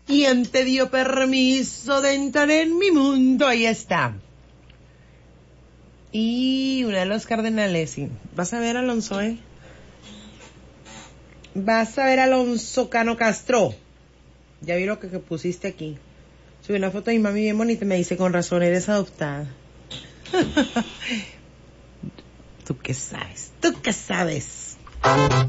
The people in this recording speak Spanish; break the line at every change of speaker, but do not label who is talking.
¿Quién te dio permiso de entrar en mi mundo? Ahí está. Y una de los Cardenales, sí. Vas a ver, Alonso, Vas a ver, Alonso Cano Castro. Ya vi lo que pusiste aquí. Subí una foto de mi mami bien bonita y me dice, con razón, eres adoptada. ¿Tú qué sabes? ¿Tú qué sabes?